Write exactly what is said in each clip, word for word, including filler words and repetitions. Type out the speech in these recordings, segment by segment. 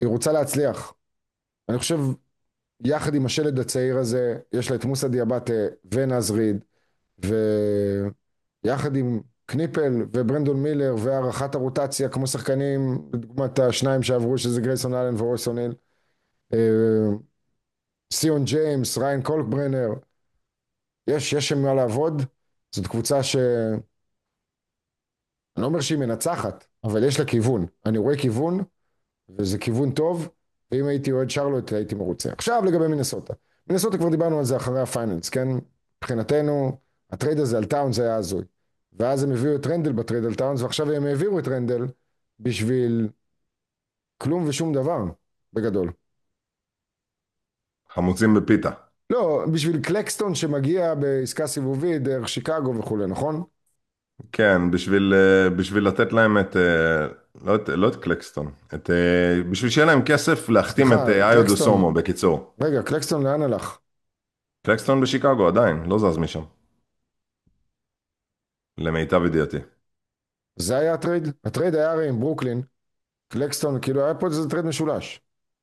היא רוצה להצליח. אני חושב, יחד עם השלד הצעיר הזה, יש לה את מוסא דיאבטה ונאז ריד, ויחד עם קניפל וברנדון מילר והערכת הרוטציה כמו שחקנים, לדוגמת השניים שעברו שזה גרייסון אלן ורויס אוניל, אה, סיון ג'יימס, ריין קולקברנר, יש, יש שם מה לעבוד. זאת קבוצה ש... אני לא אומר שהיא מנצחת, אבל יש לה כיוון. אני רואה כיוון, וזה כיוון טוב, ואם הייתי אוהד שרלוט הייתי מרוצה. עכשיו לגבי מינסוטה. מינסוטה כבר דיברנו על זה אחרי הפיינלס, כן? מבחינתנו, הטרייד הזה על טאונס היה הזוי. ואז הם הביאו את רנדל בטרייד על טאונס, ועכשיו הם העבירו את רנדל בשביל כלום ושום דבר, בגדול. חמוצים בפיתה. לא, בשביל קלקסטון שמגיע בעסקה סיבובית דרך שיקגו וכולי, נכון? כן, בשביל, אה, בשביל לתת להם את, אה, לא את, לא את קלקסטון, את, אה, בשביל שיהיה להם כסף להחתים את סליחה, אה, איו דו סומו, קלקסטון, בקיצור. רגע, קלקסטון לאן הלך? קלקסטון בשיקגו עדיין, לא זז משם, למיטב ידיעתי. זה היה הטרייד? הטרייד היה הרי עם ברוקלין, קלקסטון, כאילו היה פה איזה טרייד משולש.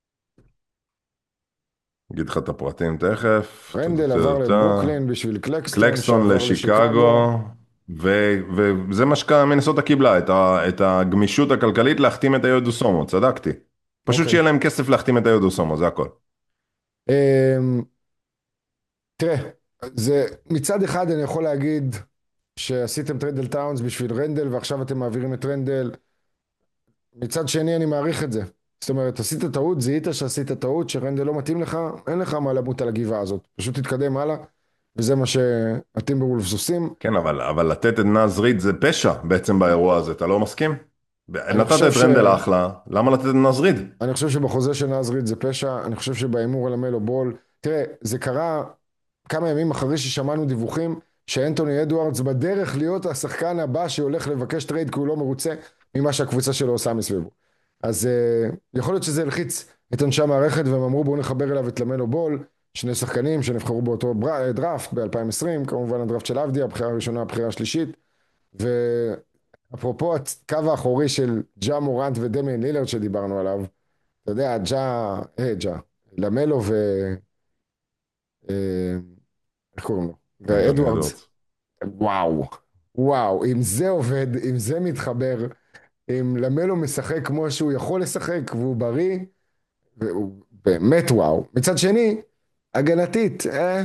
אגיד לך את הפרטים תכף. רנדל עבר טה-טה-טה. לברוקלין בשביל קלקסטון קלקסטון שעבר לשיקגו. לשיקגו, ו, וזה מה שמנסוטה קיבלה, את, ה, את הגמישות הכלכלית להחתים את איו דו סומו, צדקתי. פשוט אוקיי. שיהיה להם כסף להחתים את איו דו סומו, זה הכל. אמ, תראה, זה מצד אחד אני יכול להגיד שעשיתם טרנדל טאונס בשביל רנדל ועכשיו אתם מעבירים את רנדל. מצד שני אני מעריך את זה. זאת אומרת, עשית טעות, זיהית שעשית טעות, שרנדל לא מתאים לך, אין לך מה למות על הגבעה הזאת. פשוט תתקדם הלאה, וזה מה שהטימברולפס עושים. כן, אבל, אבל לתת את נאז ריד זה פשע בעצם באירוע הזה, אתה לא מסכים? אני נתת חושב את ש... רנדל אחלה, למה לתת את נאז ריד? אני חושב שבחוזה של נזריד זה פשע, אני חושב שבהימור על המלו בול, תראה, זה קרה כמה ימים אחרי ששמענו דיווחים שאנטוני אדוארדס בדרך להיות השחקן הבא שהולך לבקש טרייד כי הוא לא מרוצה ממה שהקבוצה שלו עושה מסביבו. אז uh, יכול להיות שזה הלחיץ את אנשי המערכת והם אמרו בואו נחבר אליו את למלו בול, שני שחקנים שנבחרו באותו בר... דראפט ב-אלפיים ועשרים, כמובן הדראפט של אבדיה, הבחירה הראשונה, הבחירה השלישית, ואפרופו הקו האחורי של ג'ה מורנט ודמיין לילרד שדיברנו עליו, אתה יודע, ג'ה, אה, ג'ה, למלו ו... אה, איך קוראים לו? אנטוני ואדוארדס, אדוארדס. וואו, וואו, אם זה עובד, אם זה מתחבר, אם למלו משחק כמו שהוא יכול לשחק, והוא בריא, והוא באמת וואו. מצד שני, הגנתית, אה,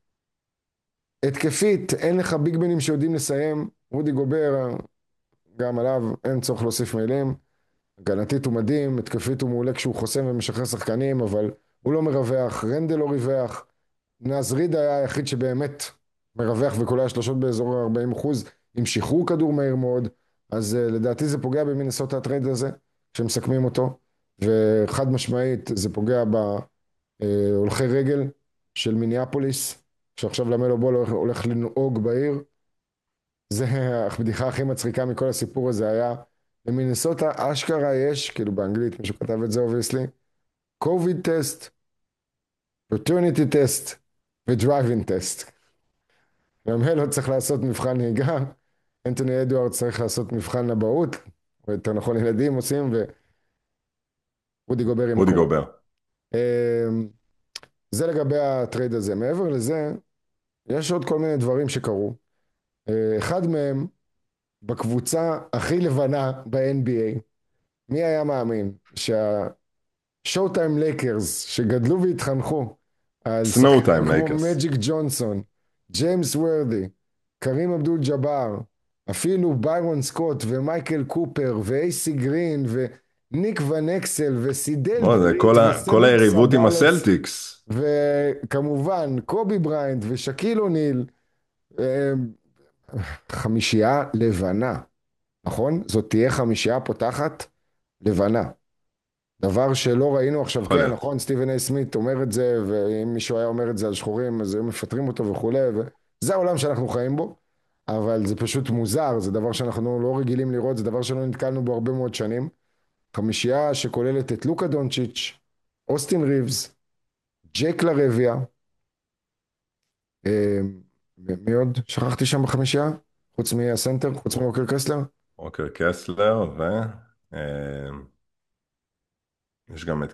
התקפית, אין לך ביגמנים שיודעים לסיים, רודי גובר, גם עליו אין צורך להוסיף מילים, הגנתית הוא מדהים, התקפית הוא מעולה כשהוא חוסם ומשחרר שחקנים, אבל הוא לא מרווח, רנדל לא ריווח, נזריד היה היחיד שבאמת מרווח וקולע שלושות באזור ה-ארבעים אחוז עם שחרור כדור מהיר מאוד, אז uh, לדעתי זה פוגע במינסוטה הטרייד הזה, כשמסכמים אותו, וחד משמעית זה פוגע בהולכי רגל של מיניאפוליס, שעכשיו למלו בול הולך, הולך לנהוג בעיר, זה הבדיחה הכי מצחיקה מכל הסיפור הזה היה, במינסוטה אשכרה יש, כאילו באנגלית מישהו כתב את זה אובייסלי, קוביד טסט, פטרניטי טסט ודרייבינג טסט. גם לא צריך לעשות מבחן נהיגה, אנטוני אדוארד צריך לעשות מבחן אבהות, או יותר נכון ילדים עושים, ורודי גובר עם רודי הכל. גובר. אמ, זה לגבי הטרייד הזה. מעבר לזה, יש עוד כל מיני דברים שקרו. אה, אחד מהם, בקבוצה הכי לבנה ב-אן בי איי, מי היה מאמין שהשואו טיים לייקרס, שגדלו והתחנכו על סנואו שחקנים טיים כמו לייקרס. מג'יק ג'ונסון, ג'יימס ורדי, קרים אבדול ג'אבר, אפילו ביירון סקוט ומייקל קופר ואייסי גרין וניק ונקסל וסידל בוא, זה גרית כל, ה, כל וסמי היריבות עם קסבלס הסלטיקס. וכמובן קובי בריינט ושקיל אוניל, אה, חמישייה לבנה, נכון? זאת תהיה חמישייה פותחת לבנה. דבר שלא ראינו עכשיו, יכול כן, להיות. נכון, סטיבן איי סמית אומר את זה, ואם מישהו היה אומר את זה על שחורים, אז היו מפטרים אותו וכולי, וזה העולם שאנחנו חיים בו, אבל זה פשוט מוזר, זה דבר שאנחנו לא רגילים לראות, זה דבר שלא נתקלנו בו הרבה מאוד שנים. חמישייה שכוללת את לוקה דונצ'יץ', אוסטין ריבס, ג'ק לרביה, אה, מי עוד? שכחתי שם בחמישייה? חוץ מהסנטר, חוץ מווקר קסלר? אוקיר קסלר ו... אה, יש גם את